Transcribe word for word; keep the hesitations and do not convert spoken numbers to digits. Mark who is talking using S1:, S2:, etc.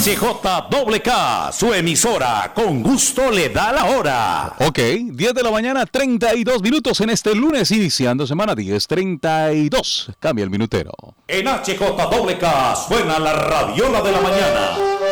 S1: H J K, su emisora, con gusto le da la hora.
S2: Ok, diez de la mañana, treinta y dos minutos en este lunes, iniciando semana, diez treinta y dos. Cambia el minutero.
S1: En H J K suena la radiola de la mañana.